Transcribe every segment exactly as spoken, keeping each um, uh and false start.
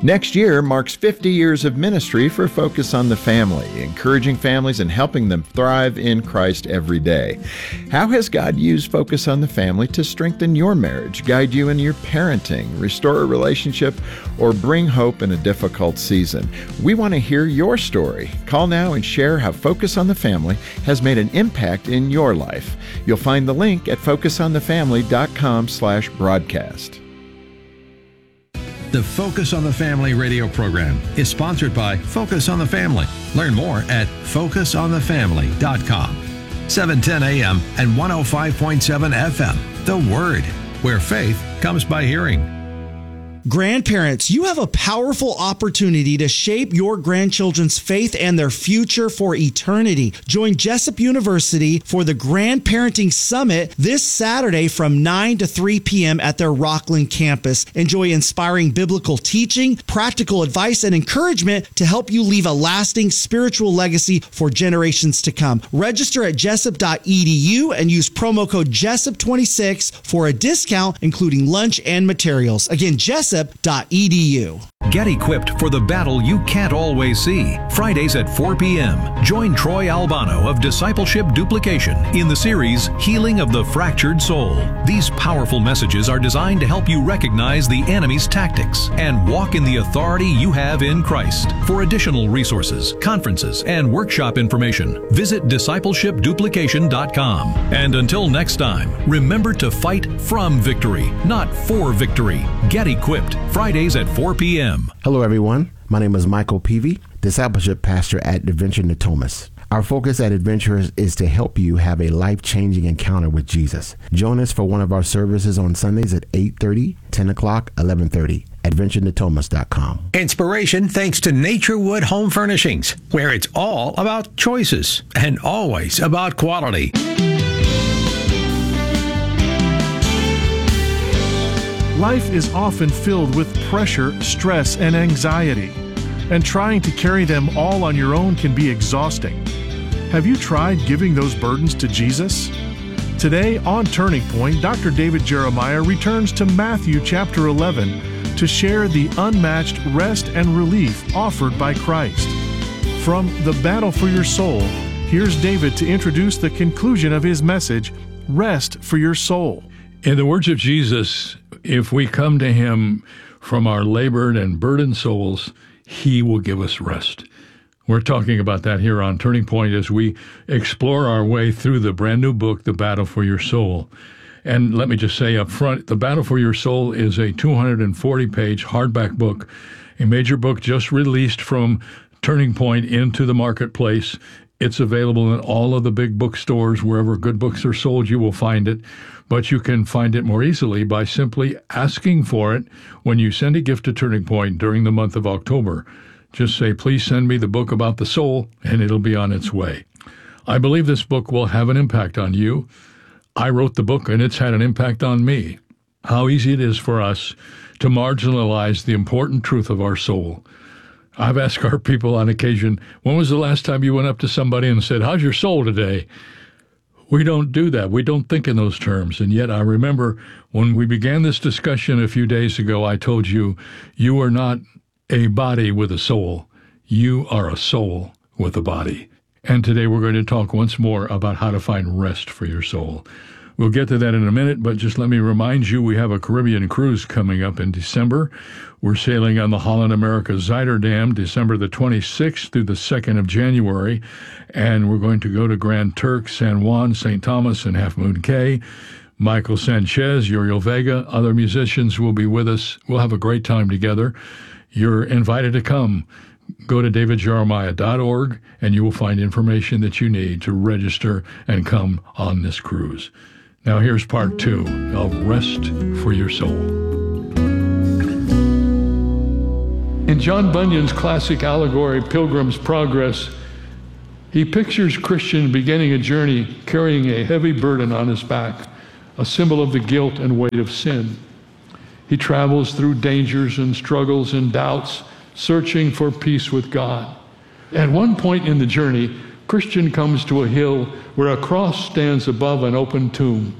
Next year marks fifty years of ministry for Focus on the Family, encouraging families and helping them thrive in Christ every day. How has God used Focus on the Family to strengthen your marriage, guide you in your parenting, restore a relationship, or bring hope in a difficult season? We want to hear your story. Call now and share how Focus on the Family has made an impact in your life. You'll find the link at focus on the family dot com slash broadcast. The Focus on the Family radio program is sponsored by Focus on the Family. Learn more at focus on the family dot com. seven ten A M and one oh five point seven F M. The Word, where faith comes by hearing. Grandparents, you have a powerful opportunity to shape your grandchildren's faith and their future for eternity. Join Jessup University for the Grandparenting Summit this Saturday from nine to three p.m. at their Rockland campus. Enjoy inspiring biblical teaching, practical advice, and encouragement to help you leave a lasting spiritual legacy for generations to come. Register at jessup dot e d u and use promo code Jessup twenty-six for a discount, including lunch and materials. Again, jessup dot e d u. Get equipped for the battle you can't always see. Fridays at four p.m. Join Troy Albano of Discipleship Duplication in the series Healing of the Fractured Soul. These powerful messages are designed to help you recognize the enemy's tactics and walk in the authority you have in Christ. For additional resources, conferences, and workshop information, visit discipleship duplication dot com. And until next time, remember to fight from victory, not for victory. Get equipped. Fridays at four p.m. Hello, everyone. My name is Michael Peavy, Discipleship Pastor at Adventure Natomas. Our focus at Adventure is to help you have a life-changing encounter with Jesus. Join us for one of our services on Sundays at eight thirty, ten o'clock, eleven thirty. adventure natomas dot com. Inspiration thanks to Naturewood Home Furnishings, where it's all about choices and always about quality. Life is often filled with pressure, stress, and anxiety, and trying to carry them all on your own can be exhausting. Have you tried giving those burdens to Jesus? Today on Turning Point, Doctor David Jeremiah returns to Matthew chapter eleven to share the unmatched rest and relief offered by Christ. From The Battle for Your Soul, here's David to introduce the conclusion of his message, Rest for Your Soul. In the words of Jesus, if we come to him from our labored and burdened souls, he will give us rest. We're talking about that here on Turning Point as we explore our way through the brand new book, The Battle for Your Soul. And let me just say up front, The Battle for Your Soul is a two hundred forty page hardback book, a major book just released from Turning Point into the marketplace. It's available in all of the big bookstores. Wherever good books are sold, you will find it. But you can find it more easily by simply asking for it when you send a gift to Turning Point during the month of October. Just say, please send me the book about the soul, and it'll be on its way. I believe this book will have an impact on you. I wrote the book, and it's had an impact on me. How easy it is for us to marginalize the important truth of our soul. I've asked our people on occasion, when was the last time you went up to somebody and said, how's your soul today? We don't do that. We don't think in those terms. And yet I remember when we began this discussion a few days ago, I told you, you are not a body with a soul. You are a soul with a body. And today we're going to talk once more about how to find rest for your soul. We'll get to that in a minute, but just let me remind you, we have a Caribbean cruise coming up in December. We're sailing on the Holland America Zuiderdam, December the twenty-sixth through the second of January, and we're going to go to Grand Turk, San Juan, Saint Thomas, and Half Moon Cay. Michael Sanchez, Uriel Vega, other musicians will be with us. We'll have a great time together. You're invited to come. Go to david jeremiah dot org, and you will find information that you need to register and come on this cruise. Now here's part two of Rest for Your Soul. In John Bunyan's classic allegory, Pilgrim's Progress, he pictures Christian beginning a journey carrying a heavy burden on his back, a symbol of the guilt and weight of sin. He travels through dangers and struggles and doubts, searching for peace with God. At one point in the journey, Christian comes to a hill where a cross stands above an open tomb.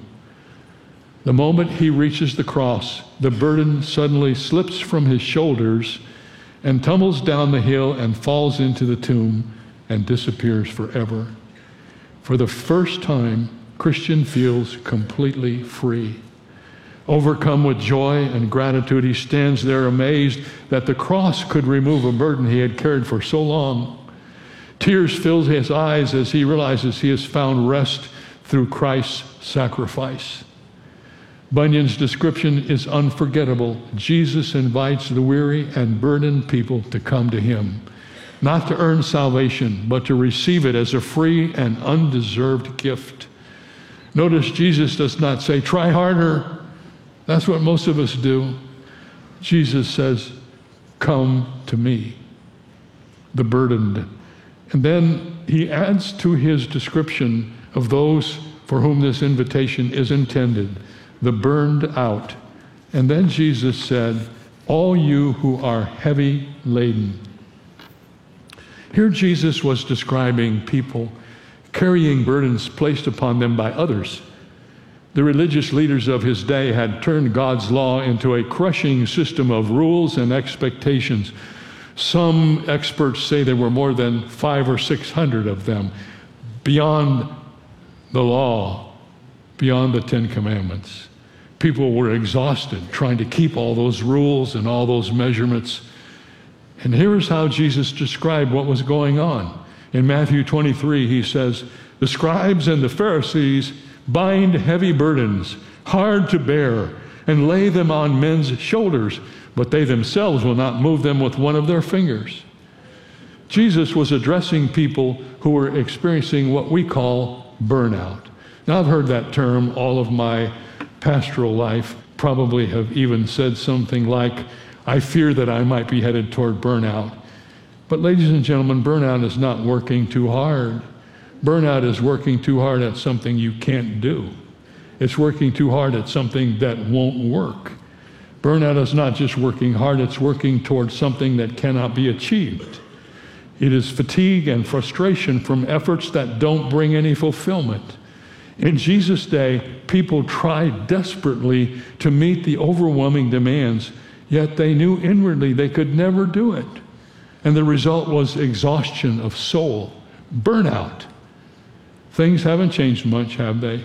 The moment he reaches the cross, the burden suddenly slips from his shoulders and tumbles down the hill and falls into the tomb and disappears forever. For the first time, Christian feels completely free. Overcome with joy and gratitude, he stands there amazed that the cross could remove a burden he had carried for so long. Tears fill his eyes as he realizes he has found rest through Christ's sacrifice. Bunyan's description is unforgettable. Jesus invites the weary and burdened people to come to him, not to earn salvation, but to receive it as a free and undeserved gift. Notice Jesus does not say, try harder. That's what most of us do. Jesus says, come to me, the burdened. And then he adds to his description of those for whom this invitation is intended, the burned out. And then Jesus said, all you who are heavy laden. Here Jesus was describing people carrying burdens placed upon them by others. The religious leaders of his day had turned God's law into a crushing system of rules and expectations. Some experts say there were more than five or six hundred of them, beyond the law, beyond the Ten Commandments. People were exhausted trying to keep all those rules and all those measurements. And here's how Jesus described what was going on. In Matthew twenty-three, he says, the scribes and the Pharisees bind heavy burdens, hard to bear, and lay them on men's shoulders, but they themselves will not move them with one of their fingers. Jesus was addressing people who were experiencing what we call burnout. Now, I've heard that term all of my pastoral life, probably have even said something like, I fear that I might be headed toward burnout. But ladies and gentlemen, burnout is not working too hard. Burnout is working too hard at something you can't do. It's working too hard at something that won't work. Burnout is not just working hard, it's working towards something that cannot be achieved. It is fatigue and frustration from efforts that don't bring any fulfillment. In Jesus' day, people tried desperately to meet the overwhelming demands, yet they knew inwardly they could never do it. And the result was exhaustion of soul, burnout. Things haven't changed much, have they?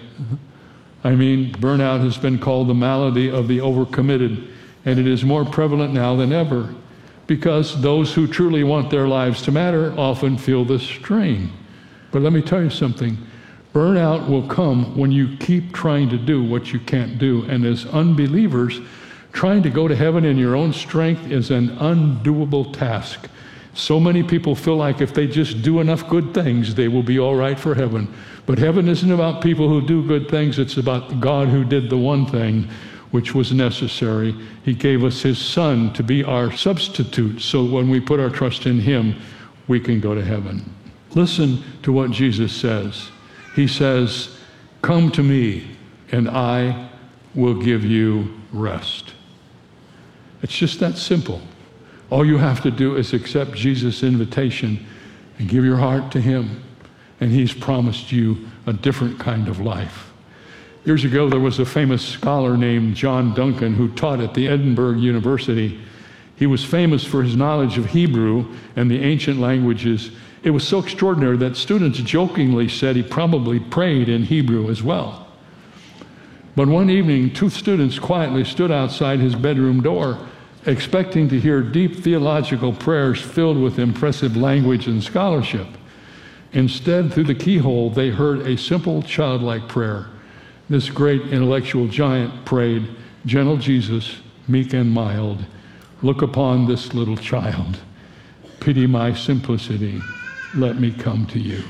I mean, burnout has been called the malady of the overcommitted, and it is more prevalent now than ever because those who truly want their lives to matter often feel this strain. But let me tell you something. Burnout will come when you keep trying to do what you can't do. And as unbelievers, trying to go to heaven in your own strength is an undoable task. So many people feel like if they just do enough good things, they will be all right for heaven. But heaven isn't about people who do good things. It's about God who did the one thing which was necessary. He gave us his Son to be our substitute. So when we put our trust in him, we can go to heaven. Listen to what Jesus says. He says, come to me and I will give you rest. It's just that simple. All you have to do is accept Jesus' invitation and give your heart to him, and he's promised you a different kind of life. Years ago, there was a famous scholar named John Duncan who taught at the Edinburgh University. He was famous for his knowledge of Hebrew and the ancient languages. It was so extraordinary that students jokingly said he probably prayed in Hebrew as well. But one evening, two students quietly stood outside his bedroom door, expecting to hear deep theological prayers filled with impressive language and scholarship. Instead, through the keyhole, they heard a simple childlike prayer. This great intellectual giant prayed, gentle Jesus, meek and mild, look upon this little child. Pity my simplicity. Let me come to you.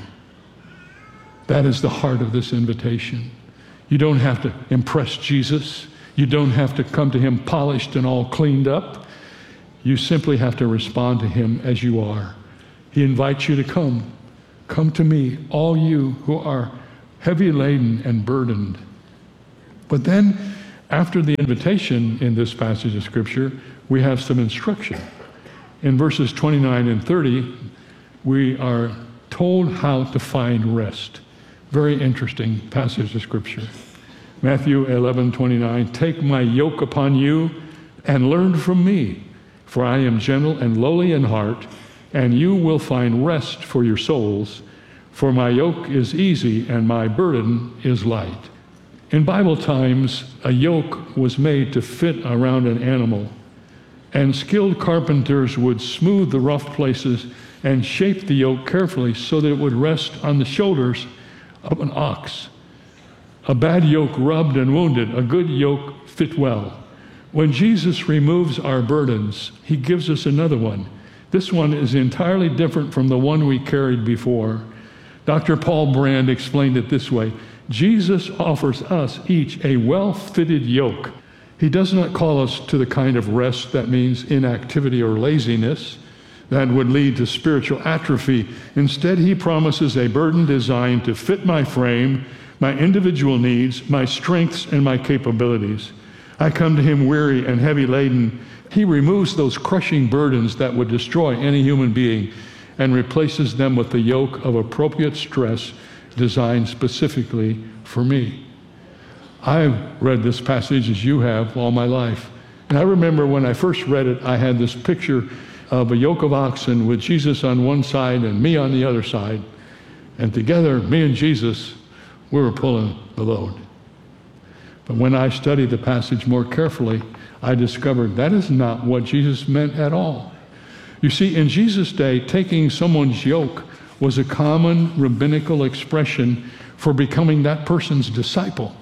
That is the heart of this invitation. You don't have to impress Jesus. You don't have to come to him polished and all cleaned up. You simply have to respond to him as you are. He invites you to come. Come to me, all you who are heavy laden and burdened. But then, after the invitation in this passage of Scripture, we have some instruction. In verses twenty-nine and thirty, we are told how to find rest. Very interesting passage of Scripture. Matthew eleven twenty-nine, take my yoke upon you and learn from me, for I am gentle and lowly in heart, and you will find rest for your souls. For my yoke is easy and my burden is light. In Bible times, a yoke was made to fit around an animal, and skilled carpenters would smooth the rough places and shape the yoke carefully so that it would rest on the shoulders of an ox. A bad yoke rubbed and wounded, a good yoke fit well. When Jesus removes our burdens, he gives us another one. This one is entirely different from the one we carried before. Doctor Paul Brand explained it this way: Jesus offers us each a well-fitted yoke. He does not call us to the kind of rest that means inactivity or laziness that would lead to spiritual atrophy. Instead, he promises a burden designed to fit my frame, my individual needs, my strengths, and my capabilities. I come to him weary and heavy laden. He removes those crushing burdens that would destroy any human being and replaces them with the yoke of appropriate stress designed specifically for me. I've read this passage, as you have, all my life. And I remember when I first read it, I had this picture of a yoke of oxen with Jesus on one side and me on the other side. And together, me and Jesus, we were pulling the load. But when I studied the passage more carefully, I discovered that is not what Jesus meant at all. You see, in Jesus' day, taking someone's yoke was a common rabbinical expression for becoming that person's disciple.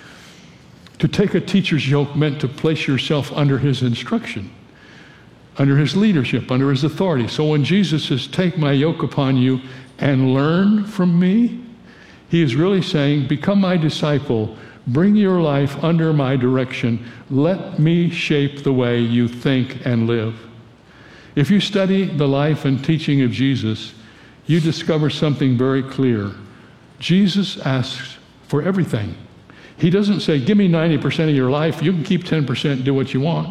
To take a teacher's yoke meant to place yourself under his instruction, under his leadership, under his authority. So when Jesus says, "Take my yoke upon you and learn from me," he is really saying, become my disciple, bring your life under my direction, let me shape the way you think and live. If you study the life and teaching of Jesus, you discover something very clear. Jesus asks for everything. He doesn't say, give me ninety percent of your life, you can keep ten percent, do what you want.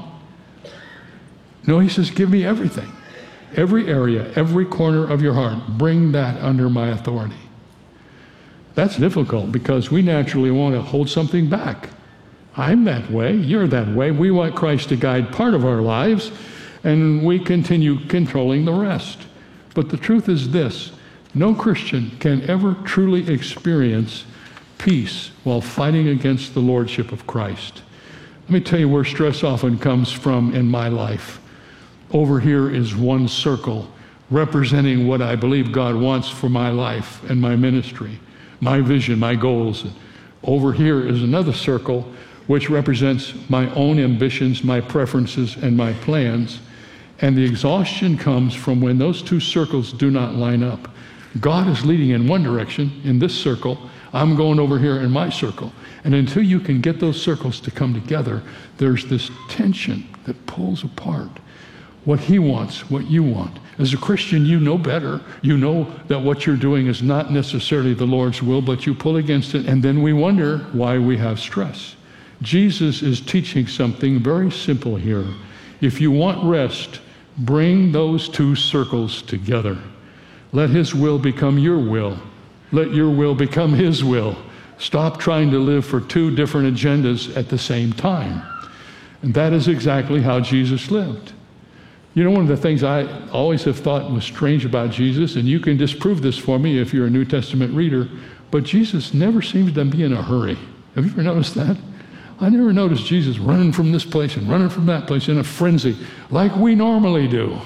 No, he says, give me everything. Every area, every corner of your heart, bring that under my authority. That's difficult because we naturally want to hold something back. I'm that way, you're that way. We want Christ to guide part of our lives, and we continue controlling the rest. But the truth is this: no Christian can ever truly experience peace while fighting against the lordship of Christ. Let me tell you where stress often comes from in my life. Over here is one circle representing what I believe God wants for my life and my ministry, my vision, my goals. Over here is another circle which represents my own ambitions, my preferences, and my plans. And the exhaustion comes from when those two circles do not line up. God is leading in one direction, in this circle. I'm going over here in my circle. And until you can get those circles to come together, there's this tension that pulls apart what he wants, what you want. As a Christian, you know better. You know that what you're doing is not necessarily the Lord's will, but you pull against it, and then we wonder why we have stress. Jesus is teaching something very simple here. If you want rest, bring those two circles together. Let his will become your will. Let your will become his will. Stop trying to live for two different agendas at the same time. And that is exactly how Jesus lived. You know, one of the things I always have thought was strange about Jesus, and you can disprove this for me if you're a New Testament reader, but Jesus never seems to be in a hurry. Have you ever noticed that? I never noticed Jesus running from this place and running from that place in a frenzy like we normally do.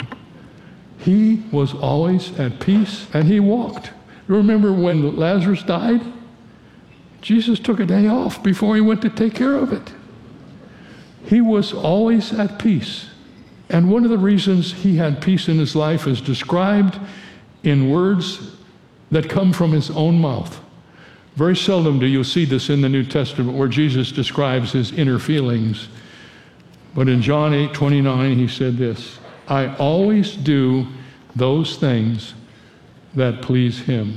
He was always at peace, and he walked. Remember when Lazarus died? Jesus took a day off before he went to take care of it. He was always at peace. And one of the reasons he had peace in his life is described in words that come from his own mouth. Very seldom do you see this in the New Testament where Jesus describes his inner feelings. But in John eight twenty-nine, he said this: I always do those things that please him.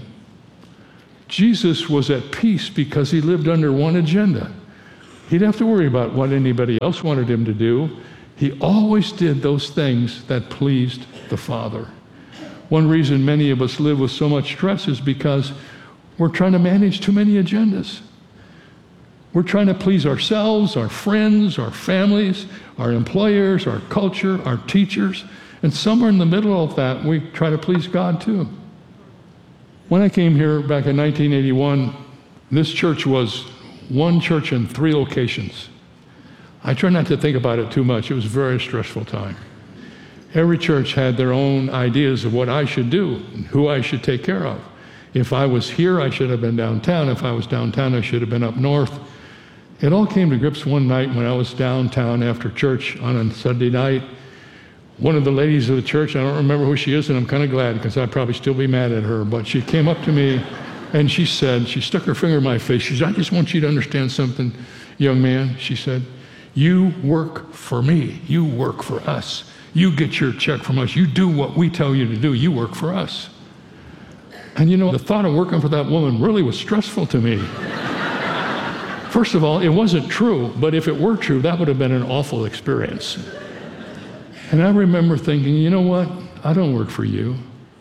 Jesus was at peace because he lived under one agenda. He didn't have to worry about what anybody else wanted him to do. He always did those things that pleased the Father. One reason many of us live with so much stress is because we're trying to manage too many agendas. We're trying to please ourselves, our friends, our families, our employers, our culture, our teachers. And somewhere in the middle of that, we try to please God too. When I came here back in nineteen eighty-one, this church was one church in three locations. I try not to think about it too much. It was a very stressful time. Every church had their own ideas of what I should do and who I should take care of. If I was here, I should have been downtown. If I was downtown, I should have been up north. It all came to grips one night when I was downtown after church on a Sunday night. One of the ladies of the church, I don't remember who she is, and I'm kind of glad because I'd probably still be mad at her, but she came up to me and she said, she stuck her finger in my face. She said, I just want you to understand something, young man. She said, you work for me. You work for us. You get your check from us. You do what we tell you to do. You work for us. And you know, the thought of working for that woman really was stressful to me. First of all, it wasn't true, but if it were true, that would have been an awful experience. And I remember thinking, you know what? I don't work for you.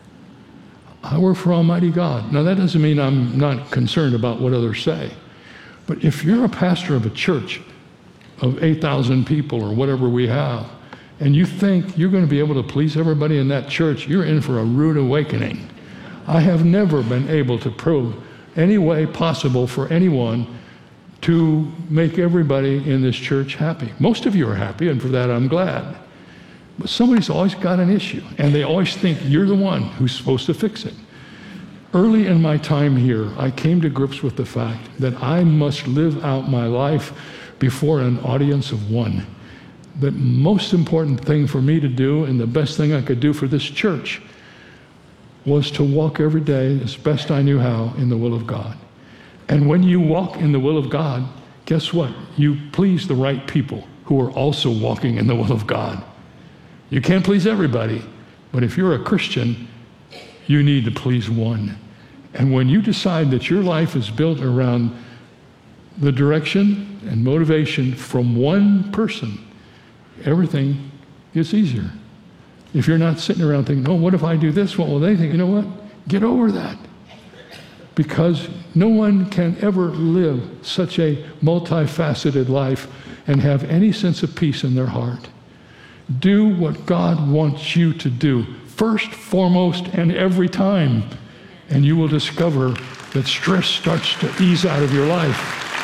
I work for Almighty God. Now, that doesn't mean I'm not concerned about what others say. But if you're a pastor of a church of eight thousand people or whatever we have, and you think you're going to be able to please everybody in that church, you're in for a rude awakening. I have never been able to prove any way possible for anyone to make everybody in this church happy. Most of you are happy, and for that I'm glad. But somebody's always got an issue, and they always think you're the one who's supposed to fix it. Early in my time here, I came to grips with the fact that I must live out my life before an audience of one. The most important thing for me to do, and the best thing I could do for this church, was to walk every day as best I knew how in the will of God. And when you walk in the will of God, guess what? You please the right people who are also walking in the will of God. You can't please everybody, but if you're a Christian, you need to please one. And when you decide that your life is built around the direction and motivation from one person, everything gets easier. If you're not sitting around thinking, oh, what if I do this? What will they think? You know what? Get over that. Because no one can ever live such a multifaceted life and have any sense of peace in their heart. Do what God wants you to do, first, foremost, and every time. And you will discover that stress starts to ease out of your life.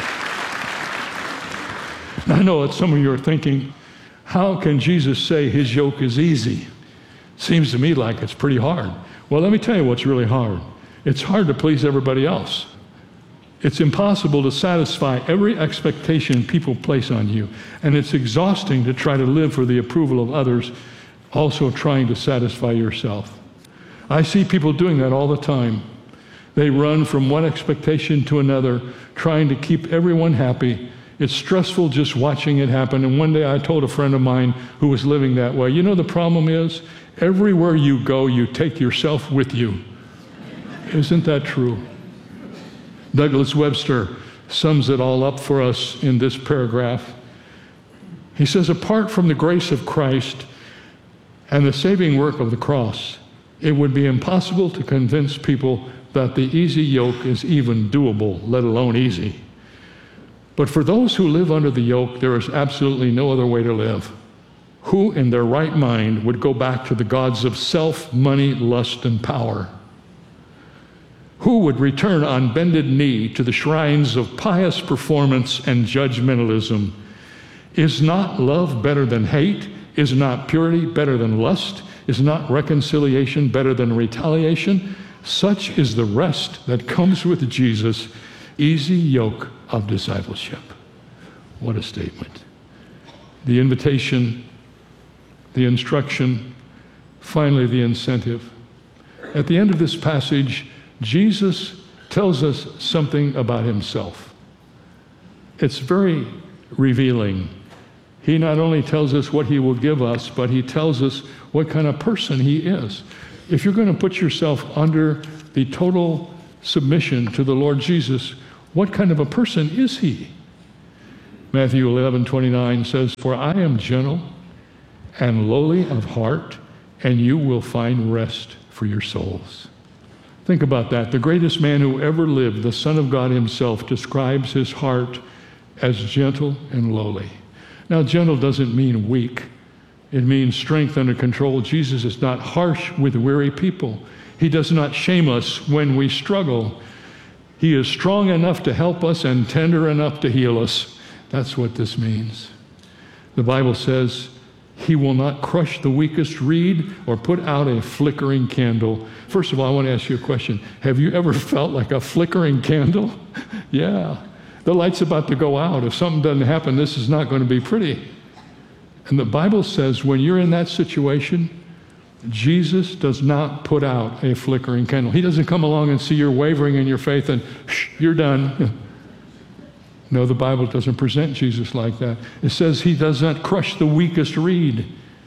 Now, I know that some of you are thinking, how can Jesus say his yoke is easy? Seems to me like it's pretty hard. Well, let me tell you what's really hard. It's hard to please everybody else. It's impossible to satisfy every expectation people place on you. And it's exhausting to try to live for the approval of others, also trying to satisfy yourself. I see people doing that all the time. They run from one expectation to another, trying to keep everyone happy. It's stressful just watching it happen. And one day I told a friend of mine who was living that way, you know, the problem is everywhere you go, you take yourself with you. Isn't that true? Douglas Webster sums it all up for us in this paragraph. He says, apart from the grace of Christ and the saving work of the cross, it would be impossible to convince people that the easy yoke is even doable, let alone easy. But for those who live under the yoke, there is absolutely no other way to live. Who in their right mind would go back to the gods of self, money, lust, and power? Who would return on bended knee to the shrines of pious performance and judgmentalism? Is not love better than hate? Is not purity better than lust? Is not reconciliation better than retaliation? Such is the rest that comes with Jesus, easy yoke of discipleship. What a statement. The invitation, the instruction, finally the incentive. At the end of this passage, Jesus tells us something about himself. It's very revealing. He not only tells us what he will give us, but he tells us what kind of person he is. If you're going to put yourself under the total submission to the Lord Jesus, what kind of a person is he? Matthew eleven twenty-nine says, for I am gentle and lowly of heart, and you will find rest for your souls. Think about that. The greatest man who ever lived, the Son of God himself, describes his heart as gentle and lowly. Now, gentle doesn't mean weak. It means strength under control. Jesus is not harsh with weary people. He does not shame us when we struggle. He is strong enough to help us and tender enough to heal us. That's what this means. The Bible says he will not crush the weakest reed or put out a flickering candle. First of all, I want to ask you a question. Have you ever felt like a flickering candle? Yeah. The light's about to go out. If something doesn't happen, this is not going to be pretty. And the Bible says when you're in that situation, Jesus does not put out a flickering candle. He doesn't come along and see you're wavering in your faith and, shh, you're done. No, the Bible doesn't present Jesus like that. It says he does not crush the weakest reed.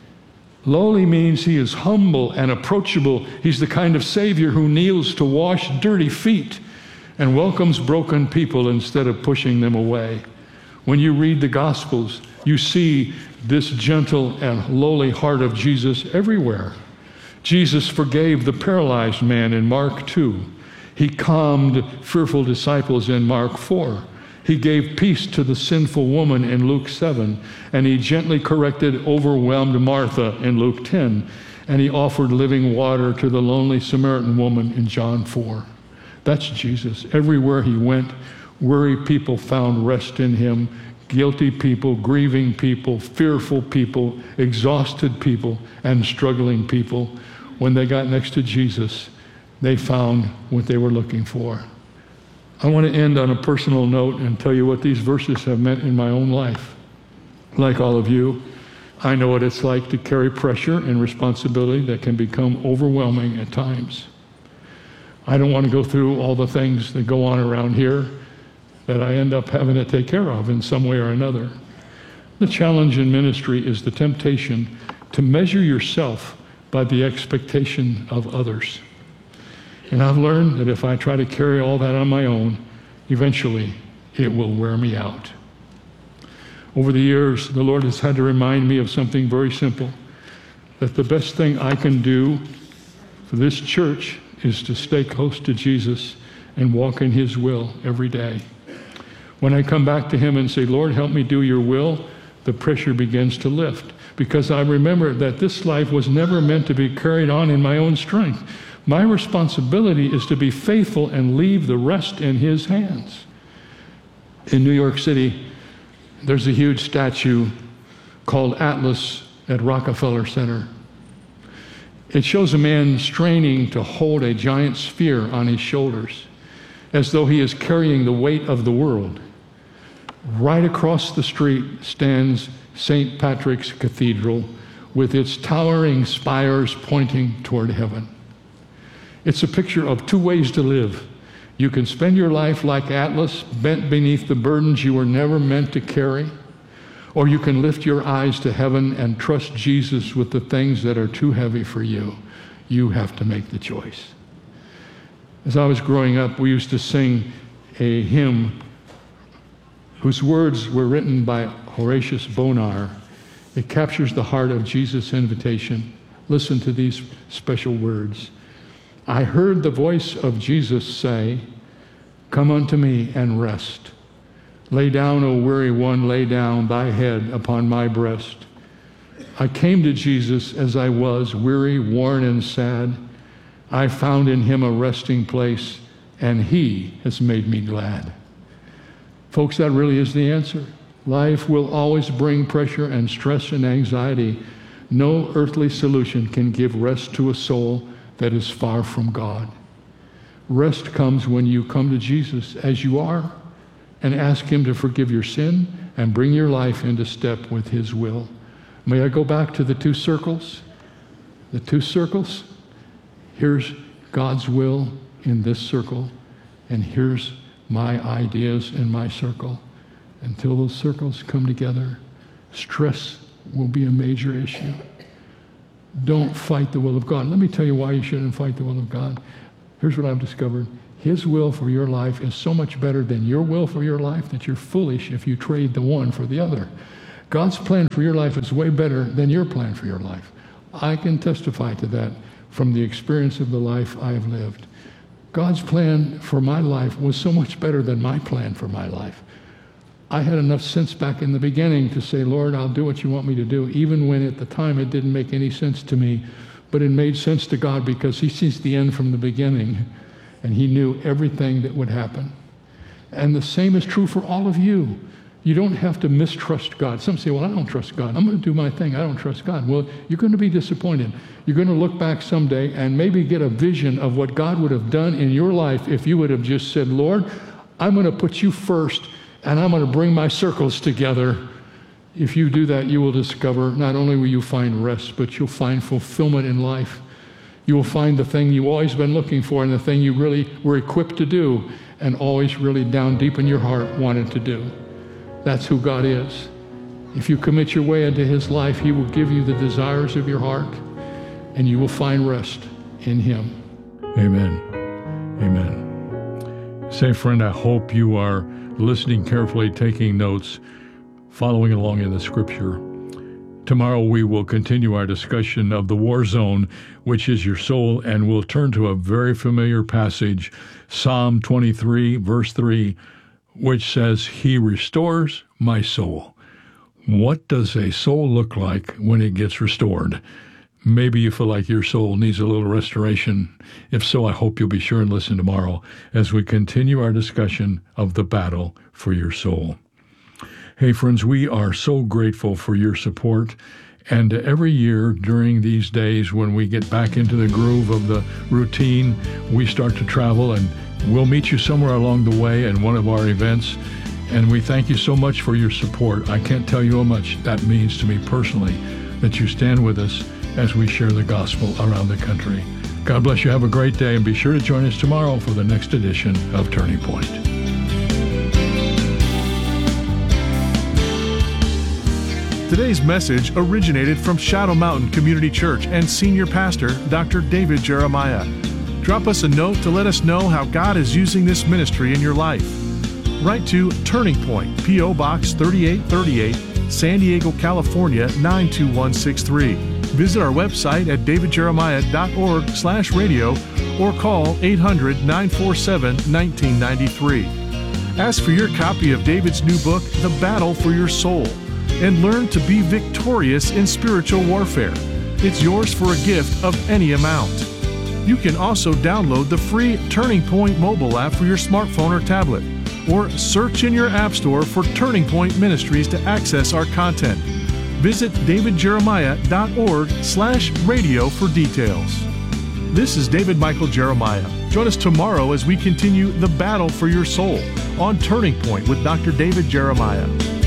Lowly means he is humble and approachable. He's the kind of Savior who kneels to wash dirty feet and welcomes broken people instead of pushing them away. When you read the Gospels, you see this gentle and lowly heart of Jesus everywhere. Jesus forgave the paralyzed man in Mark two. He calmed fearful disciples in Mark four. He gave peace to the sinful woman in Luke seven. And he gently corrected overwhelmed Martha in Luke ten. And he offered living water to the lonely Samaritan woman in John four. That's Jesus. Everywhere he went, weary people found rest in him. Guilty people, grieving people, fearful people, exhausted people, and struggling people. When they got next to Jesus, they found what they were looking for. I want to end on a personal note and tell you what these verses have meant in my own life. Like all of you, I know what it's like to carry pressure and responsibility that can become overwhelming at times. I don't want to go through all the things that go on around here that I end up having to take care of in some way or another. The challenge in ministry is the temptation to measure yourself by the expectation of others. And I've learned that if I try to carry all that on my own, eventually it will wear me out. Over the years, the Lord has had to remind me of something very simple, that the best thing I can do for this church is to stay close to Jesus and walk in his will every day. When I come back to him and say, Lord, help me do your will, the pressure begins to lift, because I remember that this life was never meant to be carried on in my own strength. My responsibility is to be faithful and leave the rest in his hands. In New York City, there's a huge statue called Atlas at Rockefeller Center. It shows a man straining to hold a giant sphere on his shoulders, as though he is carrying the weight of the world. Right across the street stands Saint Patrick's Cathedral with its towering spires pointing toward heaven. It's a picture of two ways to live. You can spend your life like Atlas, bent beneath the burdens you were never meant to carry, or you can lift your eyes to heaven and trust Jesus with the things that are too heavy for you. You have to make the choice. As I was growing up, we used to sing a hymn whose words were written by Horatius Bonar. It captures the heart of Jesus' invitation. Listen to these special words. I heard the voice of Jesus say, come unto me and rest. Lay down, O weary one, lay down thy head upon my breast. I came to Jesus as I was, weary, worn, and sad. I found in him a resting place, and he has made me glad. Folks, that really is the answer. Life will always bring pressure and stress and anxiety. No earthly solution can give rest to a soul that is far from God. Rest comes when you come to Jesus as you are and ask him to forgive your sin and bring your life into step with his will. May I go back to the two circles? The two circles? Here's God's will in this circle, and here's my ideas in my circle. Until those circles come together, stress will be a major issue. Don't fight the will of God. Let me tell you why you shouldn't fight the will of God. Here's what I've discovered. His will for your life is so much better than your will for your life that you're foolish if you trade the one for the other. God's plan for your life is way better than your plan for your life. I can testify to that from the experience of the life I have lived. God's plan for my life was so much better than my plan for my life. I had enough sense back in the beginning to say, Lord, I'll do what you want me to do, even when at the time it didn't make any sense to me. But it made sense to God because he sees the end from the beginning, and he knew everything that would happen. And the same is true for all of you. You don't have to mistrust God. Some say, well, I don't trust God. I'm going to do my thing. I don't trust God. Well, you're going to be disappointed. You're going to look back someday and maybe get a vision of what God would have done in your life if you would have just said, Lord, I'm going to put you first, and I'm going to bring my circles together. If you do that, you will discover not only will you find rest, but you'll find fulfillment in life. You will find the thing you've always been looking for and the thing you really were equipped to do and always really down deep in your heart wanted to do. That's who God is. If you commit your way into his life, he will give you the desires of your heart, and you will find rest in him. Amen. Amen. Say, friend, I hope you are listening carefully, taking notes, following along in the scripture. Tomorrow we will continue our discussion of the war zone, which is your soul, and we'll turn to a very familiar passage, Psalm twenty-three, verse three, which says, he restores my soul. What does a soul look like when it gets restored? Maybe you feel like your soul needs a little restoration. If so, I hope you'll be sure and listen tomorrow as we continue our discussion of the battle for your soul. Hey, friends, we are so grateful for your support. And every year during these days when we get back into the groove of the routine, we start to travel, and we'll meet you somewhere along the way in one of our events. And we thank you so much for your support. I can't tell you how much that means to me personally, that you stand with us as we share the gospel around the country. God bless you. Have a great day, and be sure to join us tomorrow for the next edition of Turning Point. Today's message originated from Shadow Mountain Community Church and Senior Pastor Doctor David Jeremiah. Drop us a note to let us know how God is using this ministry in your life. Write to Turning Point, P O Box thirty-eight thirty-eight, San Diego, California nine two one six three. Visit our website at davidjeremiah.org slash radio or call eight hundred, nine four seven, one nine nine three. Ask for your copy of David's new book, The Battle for Your Soul, and learn to be victorious in spiritual warfare. It's yours for a gift of any amount. You can also download the free Turning Point mobile app for your smartphone or tablet, or search in your app store for Turning Point Ministries to access our content. Visit davidjeremiah.org slash radio for details. This is David Michael Jeremiah. Join us tomorrow as we continue the battle for your soul on Turning Point with Doctor David Jeremiah.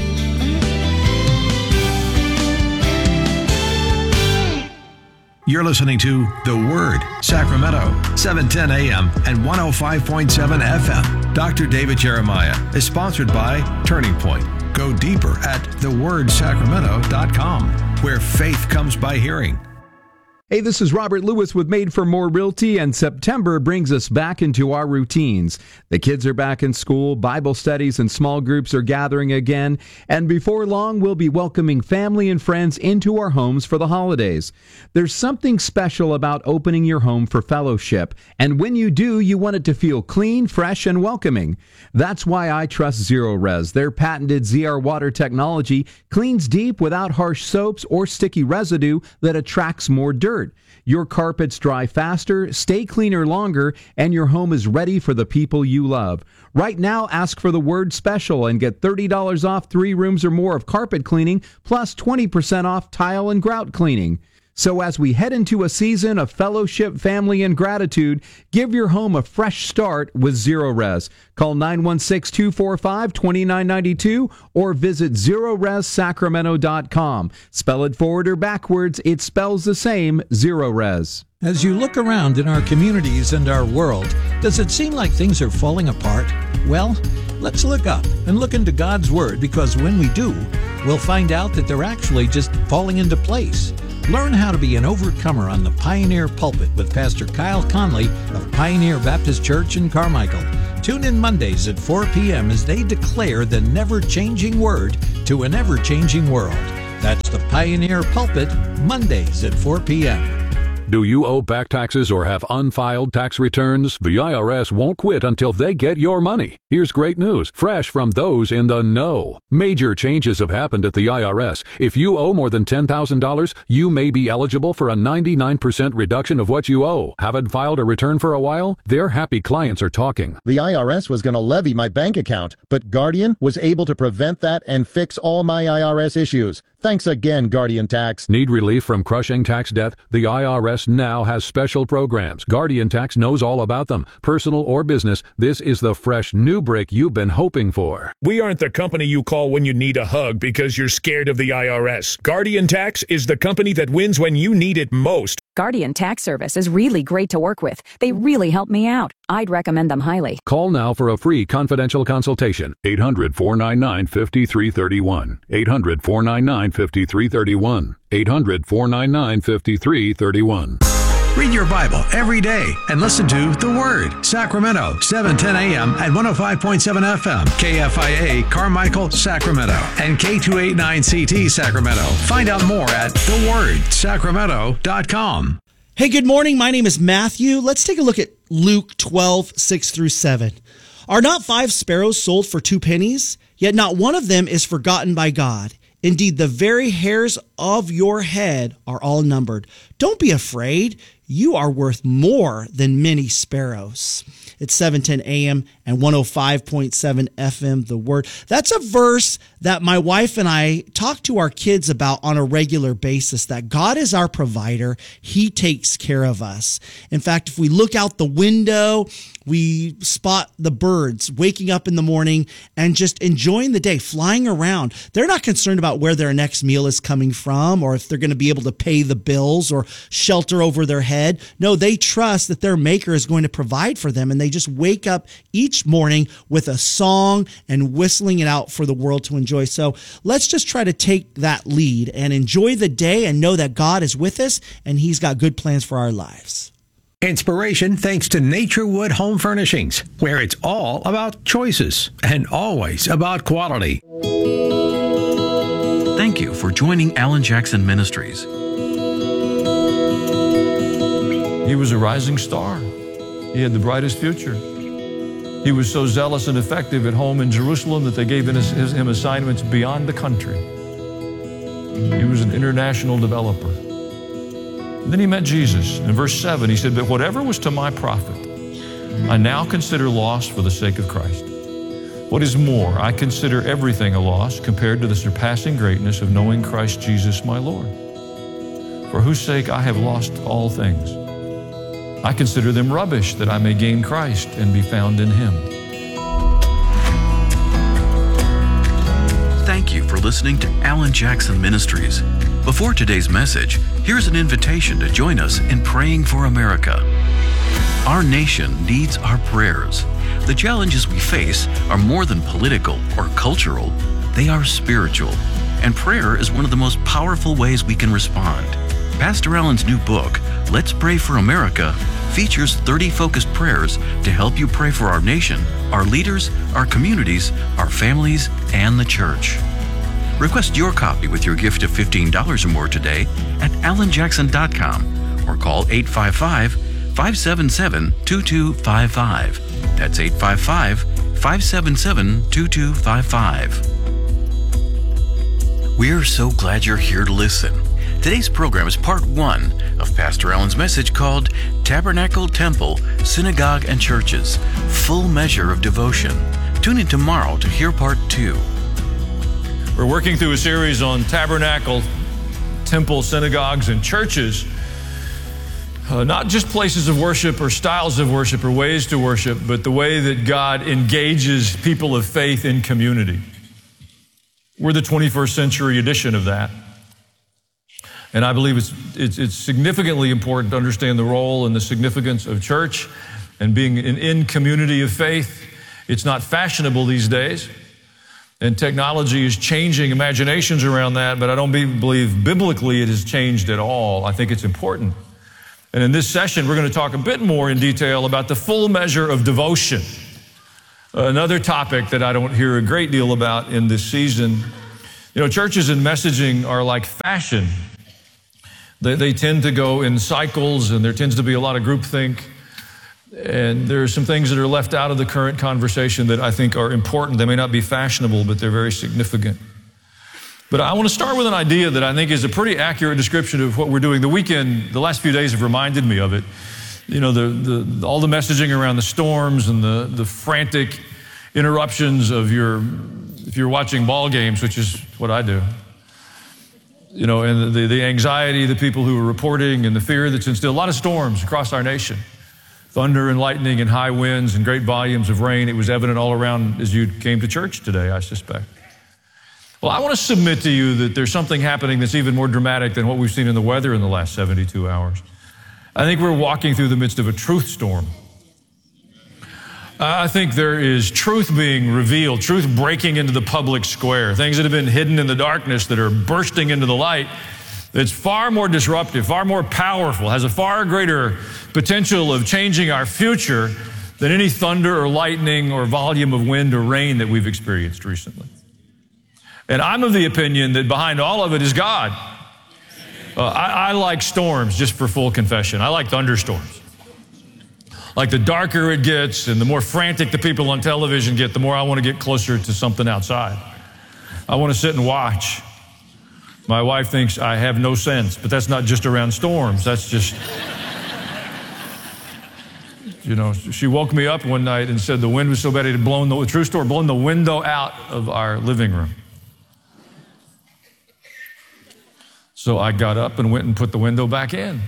You're listening to The Word, Sacramento, seven ten A M and one oh five point seven F M. Doctor David Jeremiah is sponsored by Turning Point. Go deeper at the word sacramento dot com, where faith comes by hearing. Hey, this is Robert Lewis with Made for More Realty, and September brings us back into our routines. The kids are back in school, Bible studies and small groups are gathering again, and before long we'll be welcoming family and friends into our homes for the holidays. There's something special about opening your home for fellowship, and when you do, you want it to feel clean, fresh, and welcoming. That's why I trust Zero-Res. Their patented Z R water technology cleans deep without harsh soaps or sticky residue that attracts more dirt. Your carpets dry faster, stay cleaner longer, and your home is ready for the people you love. Right now, ask for the word special and get thirty dollars off three rooms or more of carpet cleaning, plus twenty percent off tile and grout cleaning. So as we head into a season of fellowship, family, and gratitude, give your home a fresh start with Zero-Res. Call nine one six, two four five, two nine nine two or visit zero res sacramento dot com. Spell it forward or backwards, it spells the same, Zero-Res. As you look around in our communities and our world, does it seem like things are falling apart? Well, let's look up and look into God's Word, because when we do, we'll find out that they're actually just falling into place. Learn how to be an overcomer on the Pioneer Pulpit with Pastor Kyle Conley of Pioneer Baptist Church in Carmichael. Tune in Mondays at four p.m. as they declare the never-changing Word to an ever-changing world. That's the Pioneer Pulpit, Mondays at four p.m. Do you owe back taxes or have unfiled tax returns? The I R S won't quit until they get your money. Here's great news, fresh from those in the know. Major changes have happened at the I R S. If you owe more than ten thousand dollars, you may be eligible for a ninety-nine percent reduction of what you owe. Haven't filed a return for a while? Their happy clients are talking. The I R S was going to levy my bank account, but Guardian was able to prevent that and fix all my I R S issues. Thanks again, Guardian Tax. Need relief from crushing tax debt? The I R S now has special programs. Guardian Tax knows all about them. Personal or business, this is the fresh new break you've been hoping for. We aren't the company you call when you need a hug because you're scared of the I R S. Guardian Tax is the company that wins when you need it most. Guardian Tax Service is really great to work with. They really help me out. I'd recommend them highly. Call now for a free confidential consultation. eight hundred, four nine nine, five three three one. eight hundred, four nine nine, five three three one. eight hundred, four nine nine, five three three one. Read your Bible every day and listen to The Word. Sacramento, seven ten a.m. at one oh five point seven F M. K F I A, Carmichael, Sacramento. And K two eighty-nine C T, Sacramento. Find out more at the word sacramento dot com. Hey, good morning. My name is Matthew. Let's take a look at Luke twelve, six through seven. Are not five sparrows sold for two pennies? Yet not one of them is forgotten by God. Indeed, the very hairs of your head are all numbered. Don't be afraid. You are worth more than many sparrows. It's seven ten a.m. and one oh five point seven F M, The Word. That's a verse that my wife and I talk to our kids about on a regular basis, that God is our provider. He takes care of us. In fact, if we look out the window, we spot the birds waking up in the morning and just enjoying the day, flying around. They're not concerned about where their next meal is coming from or if they're going to be able to pay the bills or shelter over their head. No, they trust that their maker is going to provide for them, and they just wake up each morning with a song and whistling it out for the world to enjoy. So let's just try to take that lead and enjoy the day and know that God is with us and He's got good plans for our lives. Inspiration thanks to Naturewood Home Furnishings, where it's all about choices and always about quality. Thank you for joining Alan Jackson Ministries. He was a rising star. He had the brightest future. He was so zealous and effective at home in Jerusalem that they gave him assignments beyond the country. He was an international developer. Then he met Jesus. In verse seven, he said, "But whatever was to my profit, I now consider loss for the sake of Christ. What is more, I consider everything a loss compared to the surpassing greatness of knowing Christ Jesus my Lord, for whose sake I have lost all things. I consider them rubbish that I may gain Christ and be found in Him." Thank you for listening to Alan Jackson Ministries. Before today's message, here's an invitation to join us in praying for America. Our nation needs our prayers. The challenges we face are more than political or cultural. They are spiritual, and prayer is one of the most powerful ways we can respond. Pastor Alan's new book, Let's Pray for America, features thirty focused prayers to help you pray for our nation, our leaders, our communities, our families, and the church. Request your copy with your gift of fifteen dollars or more today at alan jackson dot com or call eight five five, five seven seven, two two five five. That's eight five five, five seven seven, two two five five. We're so glad you're here to listen. Today's program is part one of Pastor Alan's message called Tabernacle, Temple, Synagogue, and Churches, Full Measure of Devotion. Tune in tomorrow to hear part two. We're working through a series on tabernacle, temple, synagogues, and churches. Uh, not just places of worship or styles of worship or ways to worship, but the way that God engages people of faith in community. We're the twenty-first century edition of that. And I believe it's, it's, it's significantly important to understand the role and the significance of church and being an in community of faith. It's not fashionable these days. And technology is changing imaginations around that, but I don't be, believe biblically it has changed at all. I think it's important. And in this session, we're going to talk a bit more in detail about the full measure of devotion. Another topic that I don't hear a great deal about in this season. You know, churches and messaging are like fashion. They, they tend to go in cycles, and there tends to be a lot of groupthink. And there are some things that are left out of the current conversation that I think are important. They may not be fashionable, but they're very significant. But I want to start with an idea that I think is a pretty accurate description of what we're doing. The weekend, the last few days have reminded me of it. You know, the, the, all the messaging around the storms and the, the frantic interruptions of your, if you're watching ball games, which is what I do. You know, and the, the anxiety, the people who are reporting, and the fear that's instilled. A lot of storms across our nation. Thunder and lightning and high winds and great volumes of rain. It was evident all around as you came to church today, I suspect. Well, I want to submit to you that there's something happening that's even more dramatic than what we've seen in the weather in the last seventy-two hours. I think we're walking through the midst of a truth storm. I think there is truth being revealed, truth breaking into the public square, things that have been hidden in the darkness that are bursting into the light. It's far more disruptive, far more powerful, has a far greater potential of changing our future than any thunder or lightning or volume of wind or rain that we've experienced recently. And I'm of the opinion that behind all of it is God. Uh, I, I like storms, just for full confession. I like thunderstorms. Like the darker it gets and the more frantic the people on television get, the more I want to get closer to something outside. I want to sit and watch. My wife thinks I have no sense, but that's not just around storms. That's just, you know, she woke me up one night and said the wind was so bad it had blown the, true story, blown the window out of our living room. So I got up and went and put the window back in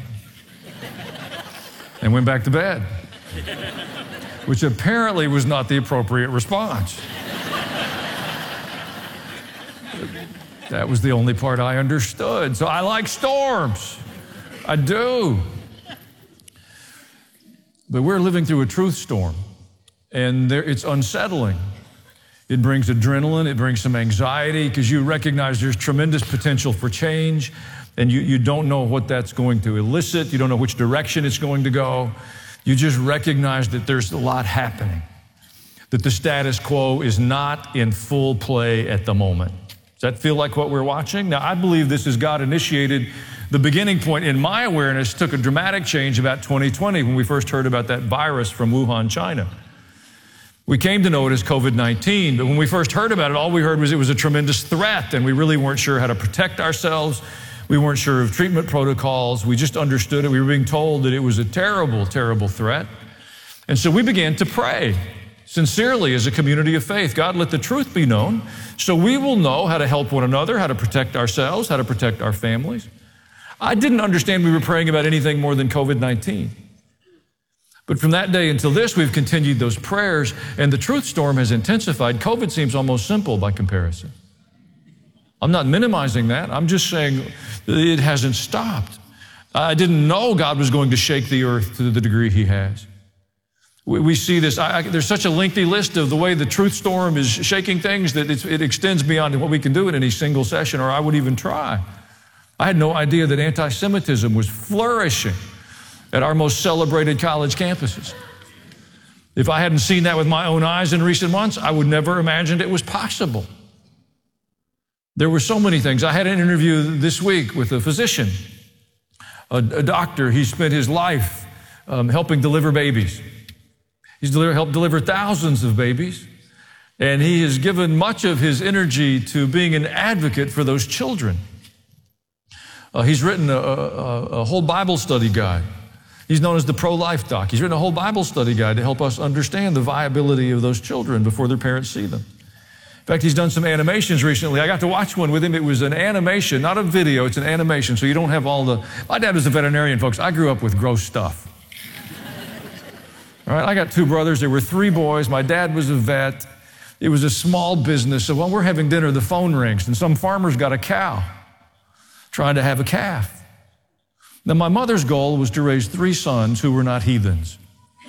and went back to bed, which apparently was not the appropriate response. That was the only part I understood. So I like storms. I do. But we're living through a truth storm, and there, it's unsettling. It brings adrenaline, it brings some anxiety, because you recognize there's tremendous potential for change, and you, you don't know what that's going to elicit. You don't know which direction it's going to go. You just recognize that there's a lot happening, that the status quo is not in full play at the moment. Does that feel like what we're watching? Now, I believe this is God initiated. The beginning point in my awareness took a dramatic change about twenty twenty when we first heard about that virus from Wuhan, China. We came to know it as COVID nineteen, but when we first heard about it, all we heard was it was a tremendous threat, and we really weren't sure how to protect ourselves. We weren't sure of treatment protocols. We just understood it. We were being told that it was a terrible, terrible threat. And so we began to pray sincerely as a community of faith. God, let the truth be known so we will know how to help one another, how to protect ourselves, how to protect our families. I didn't understand we were praying about anything more than COVID nineteen. But from that day until this, we've continued those prayers, and the truth storm has intensified. COVID seems almost simple by comparison. I'm not minimizing that. I'm just saying it hasn't stopped. I didn't know God was going to shake the earth to the degree he has. We, we see this. I, I, there's such a lengthy list of the way the truth storm is shaking things that it's, it extends beyond what we can do in any single session, or I would even try. I had no idea that anti-Semitism was flourishing at our most celebrated college campuses. If I hadn't seen that with my own eyes in recent months, I would never imagined it was possible. There were so many things. I had an interview this week with a physician, a, a doctor. He spent his life um, helping deliver babies. He's deliver, helped deliver thousands of babies, and he has given much of his energy to being an advocate for those children. Uh, he's written a, a, a whole Bible study guide. He's known as the pro-life doc. He's written a whole Bible study guide to help us understand the viability of those children before their parents see them. In fact, he's done some animations recently. I got to watch one with him. It was an animation, not a video. It's an animation, so you don't have all the... My dad was a veterinarian, folks. I grew up with gross stuff. All right, I got two brothers. There were three boys. My dad was a vet. It was a small business. So while we're having dinner, the phone rings, and some farmer's got a cow trying to have a calf. Now, my mother's goal was to raise three sons who were not heathens.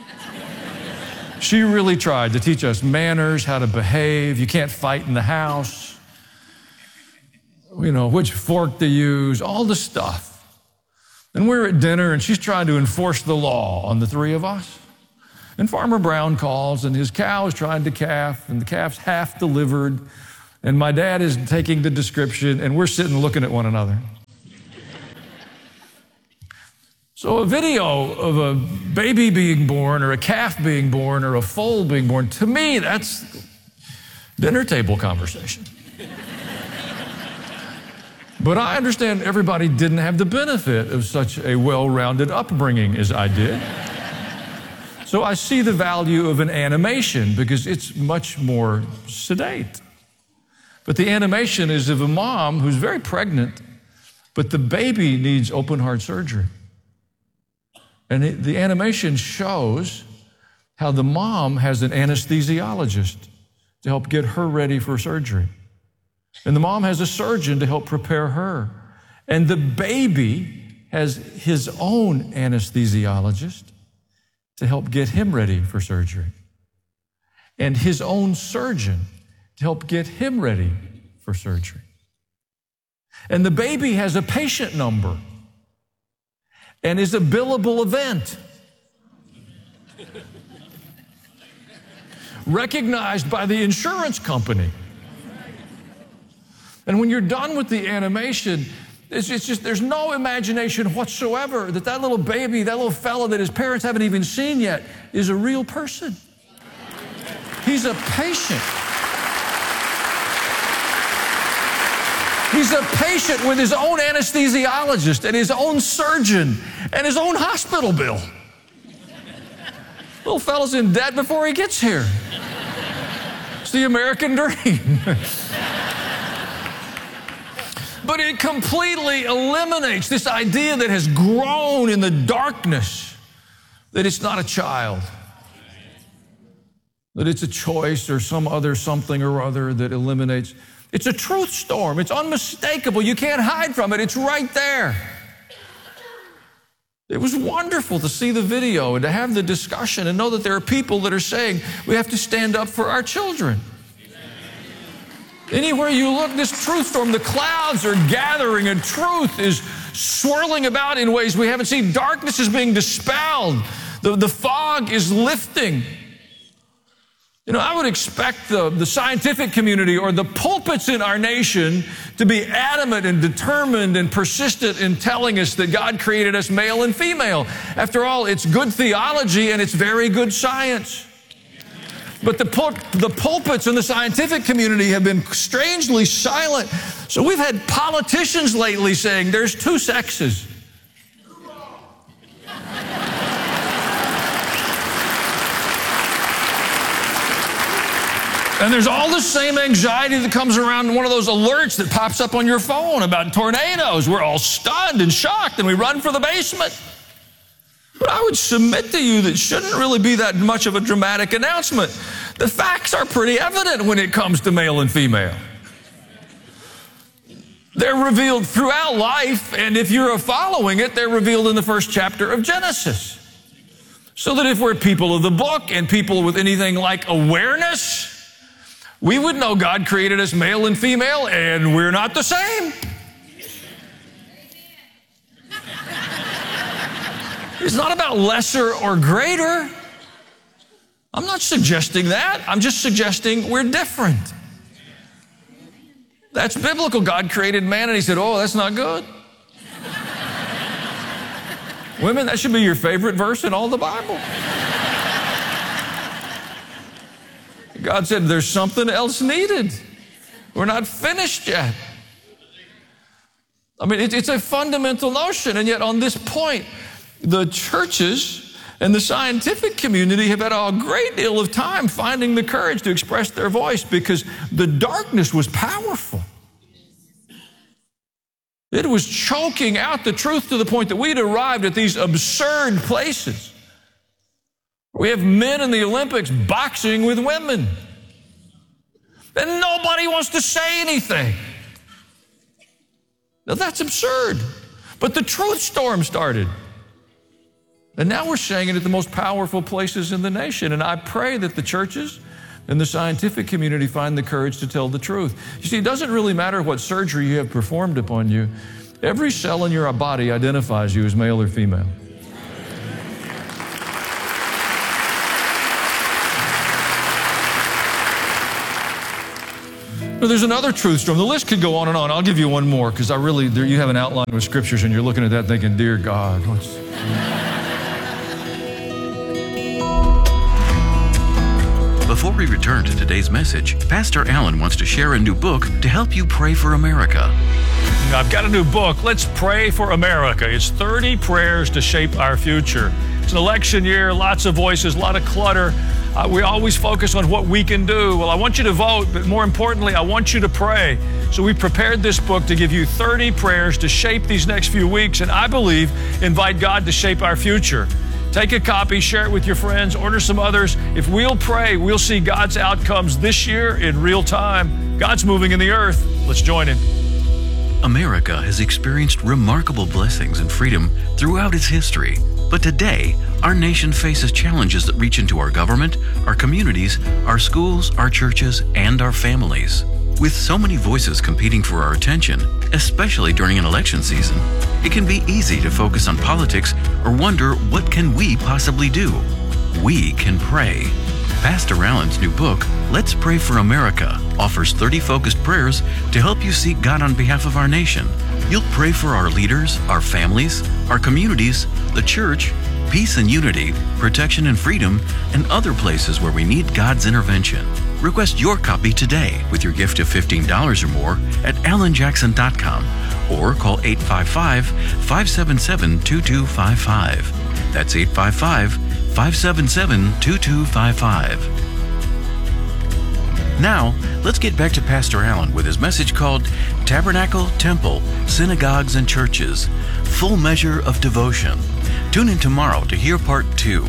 She really tried to teach us manners, how to behave. You can't fight in the house. You know, which fork to use, all the stuff. And we're at dinner, and she's trying to enforce the law on the three of us. And Farmer Brown calls, and his cow is trying to calf, and the calf's half delivered. And my dad is taking the description, and we're sitting looking at one another. So a video of a baby being born or a calf being born or a foal being born, to me, that's dinner table conversation. But I understand everybody didn't have the benefit of such a well-rounded upbringing as I did. So I see the value of an animation because it's much more sedate. But the animation is of a mom who's very pregnant, but the baby needs open heart surgery. And it, the animation shows how the mom has an anesthesiologist to help get her ready for surgery. And the mom has a surgeon to help prepare her. And the baby has his own anesthesiologist to help get him ready for surgery. And his own surgeon to help get him ready for surgery. And the baby has a patient number and is a billable event, recognized by the insurance company. And when you're done with the animation, it's, it's just, there's no imagination whatsoever that that little baby, that little fella that his parents haven't even seen yet, is a real person. He's a patient. He's a patient with his own anesthesiologist and his own surgeon and his own hospital bill. Little fella's in debt before he gets here. It's the American dream. But it completely eliminates this idea that has grown in the darkness, that it's not a child, that it's a choice or some other something or other that eliminates. It's a truth storm. It's unmistakable. You can't hide from it. It's right there. It was wonderful to see the video and to have the discussion and know that there are people that are saying we have to stand up for our children. Anywhere you look, this truth storm, the clouds are gathering and truth is swirling about in ways we haven't seen. Darkness is being dispelled. The, the fog is lifting. You know, I would expect the, the scientific community or the pulpits in our nation to be adamant and determined and persistent in telling us that God created us male and female. After all, it's good theology and it's very good science. But the, pul the pulpits in the scientific community have been strangely silent. So we've had politicians lately saying there's two sexes. And there's all the same anxiety that comes around one of those alerts that pops up on your phone about tornadoes. We're all stunned and shocked and we run for the basement. But I would submit to you that shouldn't really be that much of a dramatic announcement. The facts are pretty evident when it comes to male and female. They're revealed throughout life, and if you're following it, they're revealed in the first chapter of Genesis. So that if we're people of the book and people with anything like awareness, we would know God created us male and female, and we're not the same. It's not about lesser or greater. I'm not suggesting that. I'm just suggesting we're different. That's biblical. God created man and he said, oh, that's not good. Women, that should be your favorite verse in all the Bible. God said there's something else needed. We're not finished yet. I mean, it, it's a fundamental notion, and yet on this point, the churches and the scientific community have had a great deal of time finding the courage to express their voice because the darkness was powerful. It was choking out the truth to the point that we'd arrived at these absurd places. We have men in the Olympics boxing with women. And nobody wants to say anything. Now that's absurd. But the truth storm started. And now we're saying it at the most powerful places in the nation. And I pray that the churches and the scientific community find the courage to tell the truth. You see, it doesn't really matter what surgery you have performed upon you. Every cell in your body identifies you as male or female. But there's another truth storm. The list could go on and on. I'll give you one more because I really, there, you have an outline with scriptures and you're looking at that thinking, dear God, what's... Before we return to today's message, Pastor Allen wants to share a new book to help you pray for America. I've got a new book, Let's Pray for America. It's thirty prayers to shape our future. It's an election year, lots of voices, a lot of clutter. Uh, we always focus on what we can do. Well, I want you to vote, but more importantly, I want you to pray. So we prepared this book to give you thirty prayers to shape these next few weeks, and I believe invite God to shape our future. Take a copy, share it with your friends, order some others. If we'll pray, we'll see God's outcomes this year in real time. God's moving in the earth. Let's join Him. America has experienced remarkable blessings and freedom throughout its history. But today, our nation faces challenges that reach into our government, our communities, our schools, our churches, and our families. With so many voices competing for our attention, especially during an election season, it can be easy to focus on politics or wonder, what can we possibly do? We can pray. Pastor Allen's new book, Let's Pray for America, offers thirty focused prayers to help you seek God on behalf of our nation. You'll pray for our leaders, our families, our communities, the church, peace and unity, protection and freedom, and other places where we need God's intervention. Request your copy today with your gift of fifteen dollars or more at alan jackson dot com or call eight five five, five seven seven, two two five five. That's eight five five, five seven seven, two two five five. Now, let's get back to Pastor Allen with his message called Tabernacle, Temple, Synagogues, and Churches, Full Measure of Devotion. Tune in tomorrow to hear part two.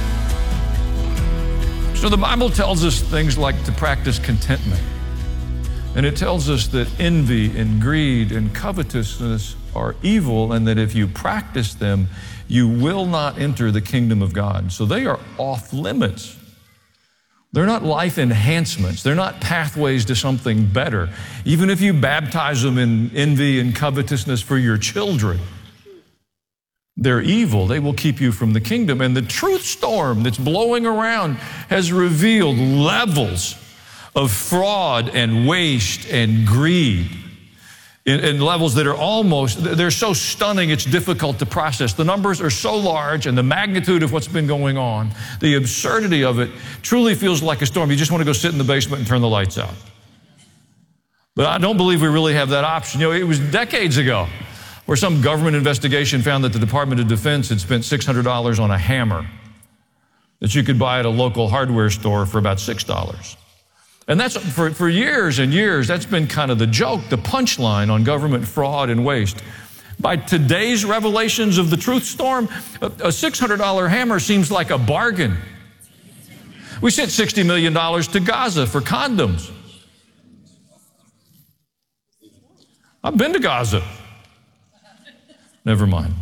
So the Bible tells us things like to practice contentment. And it tells us that envy and greed and covetousness are evil, and that if you practice them, you will not enter the kingdom of God. So they are off limits. They're not life enhancements. They're not pathways to something better. Even if you baptize them in envy and covetousness for your children, they're evil. They will keep you from the kingdom. And the truth storm that's blowing around has revealed levels of fraud and waste and greed in, in levels that are almost, they're so stunning it's difficult to process. The numbers are so large, and the magnitude of what's been going on, the absurdity of it truly feels like a storm. You just want to go sit in the basement and turn the lights out. But I don't believe we really have that option. You know, it was decades ago where some government investigation found that the Department of Defense had spent six hundred dollars on a hammer that you could buy at a local hardware store for about six dollars. And that's, for, for years and years, that's been kind of the joke, the punchline on government fraud and waste. By today's revelations of the truth storm, a, a six hundred dollar hammer seems like a bargain. We sent sixty million dollars to Gaza for condoms. I've been to Gaza. Never mind.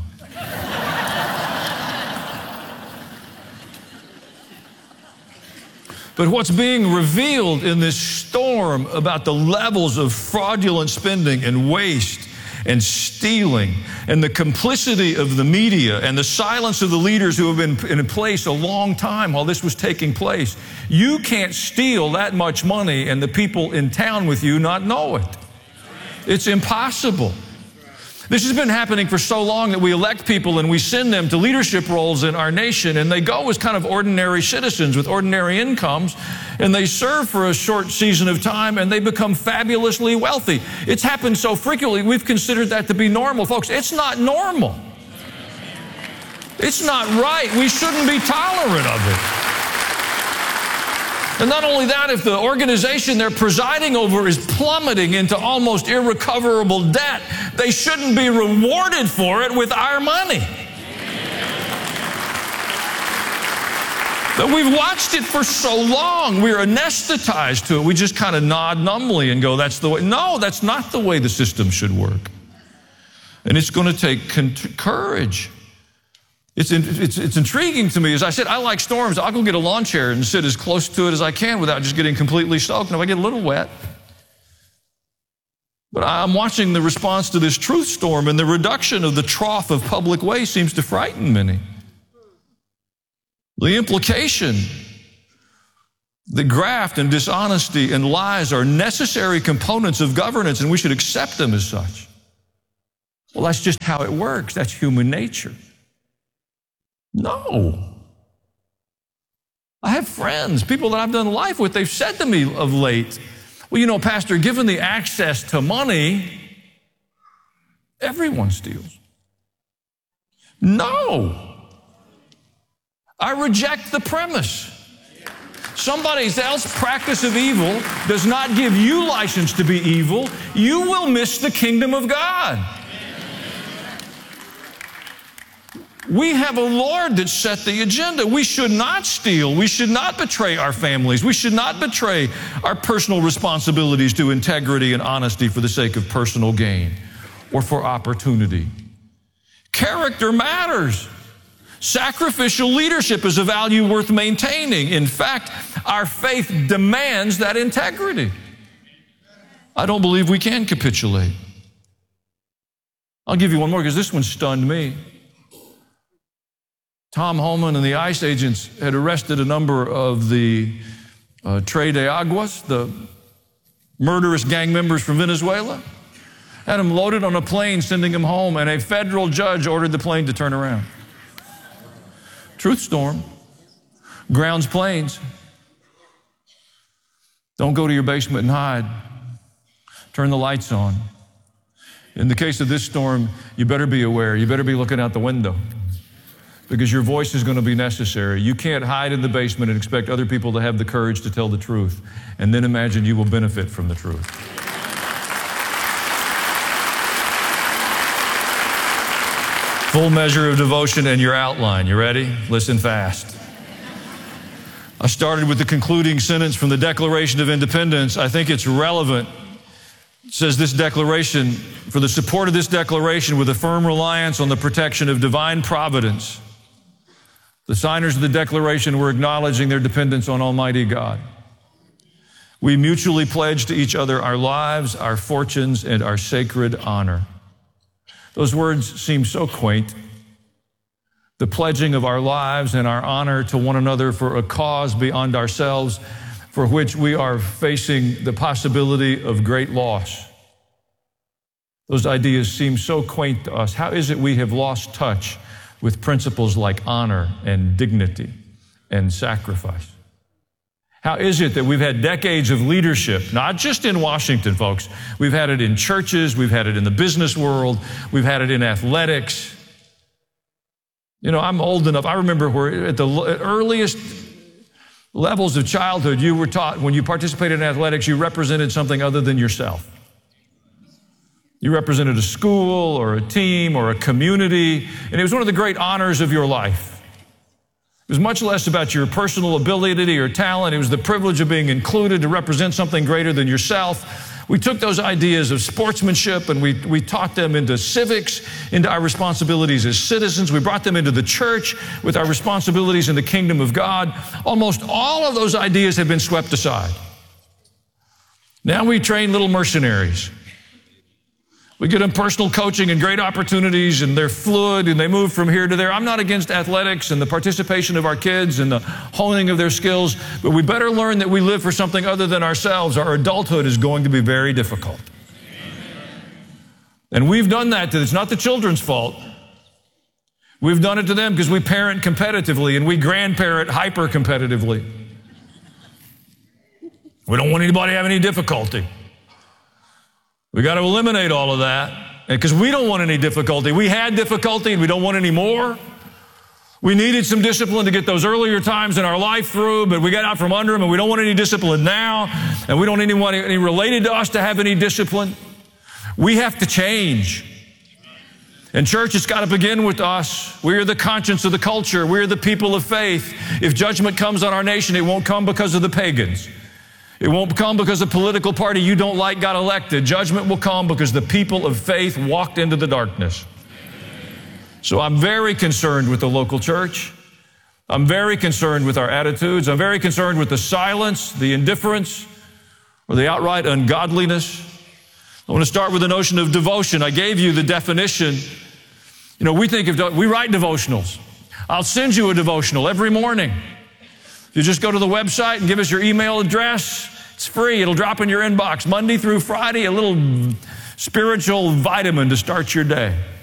But what's being revealed in this storm about the levels of fraudulent spending and waste and stealing and the complicity of the media and the silence of the leaders who have been in place a long time while this was taking place, you can't steal that much money and the people in town with you not know it. It's impossible. This has been happening for so long that we elect people and we send them to leadership roles in our nation, and they go as kind of ordinary citizens with ordinary incomes, and they serve for a short season of time and they become fabulously wealthy. It's happened so frequently, we've considered that to be normal. Folks, it's not normal. It's not right. We shouldn't be tolerant of it. And not only that, if the organization they're presiding over is plummeting into almost irrecoverable debt, they shouldn't be rewarded for it with our money. But we've watched it for so long, we're anesthetized to it. We just kind of nod numbly and go, that's the way. No, that's not the way the system should work. And it's going to take courage. It's, it's, it's intriguing to me. As I said, I like storms. I'll go get a lawn chair and sit as close to it as I can without just getting completely soaked. And if I get a little wet. But I'm watching the response to this truth storm, and the reduction of the trough of public waste seems to frighten many. The implication The graft and dishonesty and lies are necessary components of governance, and we should accept them as such. Well, that's just how it works. That's human nature. No. I have friends, people that I've done life with, they've said to me of late, well, you know, Pastor, given the access to money, everyone steals. No. I reject the premise. Somebody else's practice of evil does not give you license to be evil. You will miss the kingdom of God. We have a Lord that set the agenda. We should not steal. We should not betray our families. We should not betray our personal responsibilities to integrity and honesty for the sake of personal gain or for opportunity. Character matters. Sacrificial leadership is a value worth maintaining. In fact, our faith demands that integrity. I don't believe we can capitulate. I'll give you one more because this one stunned me. Tom Holman and the ICE agents had arrested a number of the uh, Tres de Aguas, the murderous gang members from Venezuela, had them loaded on a plane, sending them home, and a federal judge ordered the plane to turn around. Truth storm. Grounds planes. Don't go to your basement and hide. Turn the lights on. In the case of this storm, you better be aware. You better be looking out the window because your voice is going to be necessary. You can't hide in the basement and expect other people to have the courage to tell the truth and then imagine you will benefit from the truth. Full measure of devotion and your outline. You ready? Listen fast. I started with the concluding sentence from the Declaration of Independence. I think it's relevant. It says this declaration, for the support of this declaration with a firm reliance on the protection of divine providence, the signers of the declaration were acknowledging their dependence on Almighty God. We mutually pledge to each other our lives, our fortunes, and our sacred honor. Those words seem so quaint. The pledging of our lives and our honor to one another for a cause beyond ourselves, for which we are facing the possibility of great loss. Those ideas seem so quaint to us. How is it we have lost touch with principles like honor and dignity and sacrifice? How is it that we've had decades of leadership, not just in Washington, folks. We've had it in churches, we've had it in the business world, we've had it in athletics. You know, I'm old enough. I remember where at the earliest levels of childhood, you were taught when you participated in athletics, you represented something other than yourself. You represented a school or a team or a community, and it was one of the great honors of your life. It was much less about your personal ability or talent. It was the privilege of being included to represent something greater than yourself. We took those ideas of sportsmanship and we, we taught them into civics, into our responsibilities as citizens. We brought them into the church with our responsibilities in the kingdom of God. Almost all of those ideas have been swept aside. Now we train little mercenaries. We get them personal coaching and great opportunities, and they're fluid, and they move from here to there. I'm not against athletics and the participation of our kids and the honing of their skills, but we better learn that we live for something other than ourselves. Our adulthood is going to be very difficult. And we've done that to, it's not the children's fault. We've done it to them because we parent competitively and we grandparent hyper-competitively. We don't want anybody to have any difficulty. We got to eliminate all of that because we don't want any difficulty. We had difficulty and we don't want any more. We needed some discipline to get those earlier times in our life through, but we got out from under them and we don't want any discipline now, and we don't want anyone any related to us to have any discipline. We have to change. And church, it's got to begin with us. We are the conscience of the culture. We are the people of faith. If judgment comes on our nation, it won't come because of the pagans. It won't come because the political party you don't like got elected. Judgment will come because the people of faith walked into the darkness. So I'm very concerned with the local church. I'm very concerned with our attitudes. I'm very concerned with the silence, the indifference, or the outright ungodliness. I want to start with the notion of devotion. I gave you the definition. You know, we think of, we write devotionals. I'll send you a devotional every morning. You just go to the website and give us your email address. It's free. It'll drop in your inbox Monday through Friday, a little spiritual vitamin to start your day.